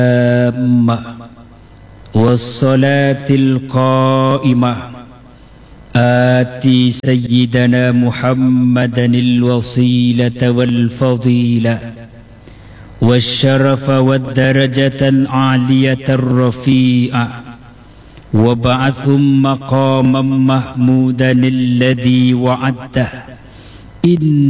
والصلاة القائمة آتي سيدنا محمدا الوسيلة والفضيلة والشرف والدرجة العالية الرفيعة وابعثهم مقاما محمودا الذي وعدته إن